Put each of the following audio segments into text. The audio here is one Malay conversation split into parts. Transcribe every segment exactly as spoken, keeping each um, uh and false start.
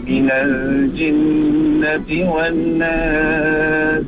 minal jinnati wan nas.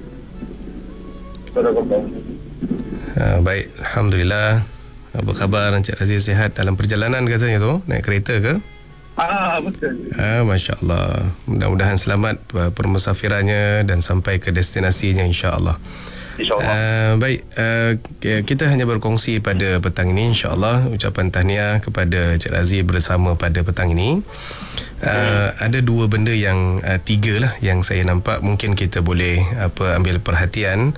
Ha, baik, Alhamdulillah. Apa khabar Encik Razi, sihat dalam perjalanan katanya tu? Naik kereta ke? Ah, betul. Ah, Masya Allah. Mudah-mudahan selamat permusafirannya dan sampai ke destinasinya, insya-Allah. InsyaAllah. Uh, baik, uh, kita hanya berkongsi pada petang ini, insya-Allah, ucapan tahniah kepada Encik Razi bersama pada petang ini. Uh, hmm. Ada dua benda yang uh, tiga lah yang saya nampak mungkin kita boleh apa ambil perhatian.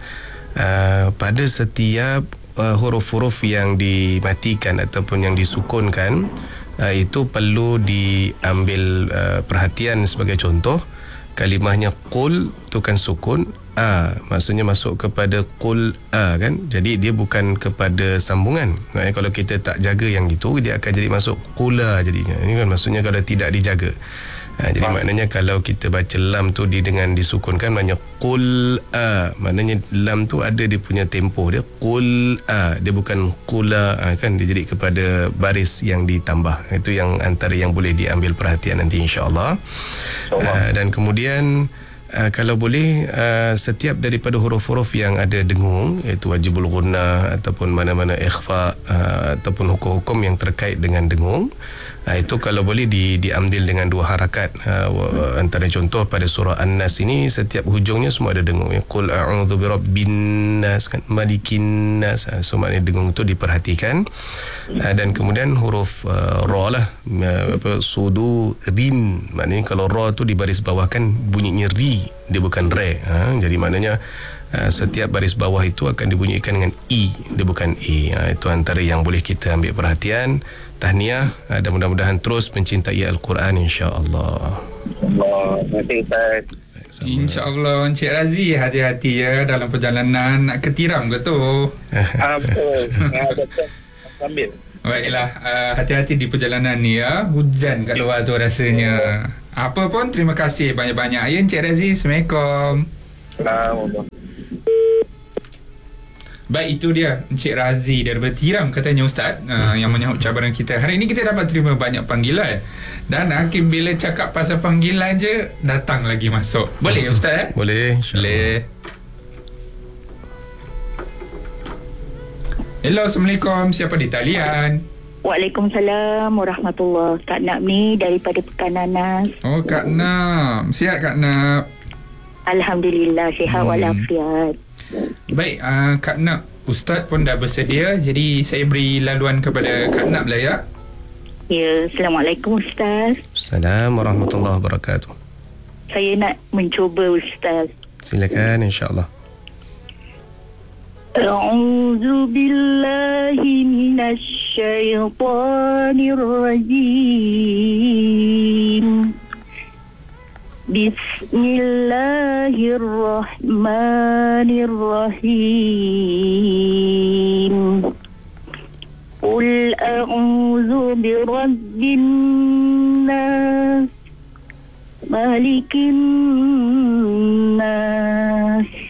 Uh, pada setiap uh, huruf-huruf yang dimatikan ataupun yang disukunkan, uh, itu perlu diambil uh, perhatian. Sebagai contoh, kalimahnya qul tu kan sukun a, maksudnya masuk kepada qul a kan, jadi dia bukan kepada sambungan. Maknanya kalau kita tak jaga yang itu, dia akan jadi masuk qula jadinya. Ini kan maksudnya kalau tidak dijaga. Ha, jadi ha. maknanya kalau kita baca lam tu di dengan disukunkan, maknanya qul a, maknanya lam tu ada dia punya tempoh dia, qul a, dia bukan qula, ha, kan, dia jadi kepada baris yang ditambah. Itu yang antara yang boleh diambil perhatian nanti, insya-Allah. Uh, dan kemudian Uh, kalau boleh, uh, setiap daripada huruf-huruf yang ada dengung, iaitu wajibul gunnah ataupun mana-mana ikhfa, uh, ataupun hukum-hukum yang terkait dengan dengung, uh, itu kalau boleh di, diambil dengan dua harakat. Uh, antara contoh pada surah An-Nas ini, setiap hujungnya semua ada dengung. Qul a'udzu birabbin nas, kan, malikin nas. Uh, so maknanya dengung itu diperhatikan. Uh, dan kemudian huruf uh, ra lah, uh, apa, sudurin, maknanya kalau ra tu di baris bawah kan bunyinya ri, dia bukan re, ha? Jadi maknanya uh, setiap baris bawah itu akan dibunyikan dengan i, dia bukan e. Ha, itu antara yang boleh kita ambil perhatian. Tahniah, uh, dan mudah-mudahan terus mencintai Al-Quran, insya-Allah. Allah, nanti Ustaz. InsyaAllah. Encik Razi, hati-hati ya dalam perjalanan. Nak ketiram ke tu? Ah, betul. Ah, betul. Sambil. Baiklah, uh, hati-hati di perjalanan ni ya. Hujan kat luar tu rasanya. Apa pun, terima kasih banyak-banyak ya Encik Razi. Assalamualaikum. Assalamualaikum. Baik, itu dia Encik Razi daripada Tiram katanya Ustaz, uh, yang menyahut cabaran kita. Hari ini kita dapat terima banyak panggilan. Dan Hakim bila cakap pasal panggilan je, datang lagi masuk. Boleh Ustaz? Eh? Boleh, Boleh. Hello, Assalamualaikum. Siapa di talian? Waalaikumsalam warahmatullahi. Kak Nak ni daripada Pekananas. Oh, Kak Nam. Sihat Kak Nam? Alhamdulillah, sihat hmm. walafiat. Baik, uh, Kak Nam, Ustaz pun dah bersedia. Jadi saya beri laluan kepada Kak Nam lah ya. Ya, Assalamualaikum Ustaz. Assalamualaikum warahmatullahi wabarakatuh. Saya nak mencuba Ustaz. Silakan, insya-Allah. A'udzu billahi minasy syaithanir rajim. Bismillahirrahmanirrahim. Qul a'udzu birabbin nas, malikin nas,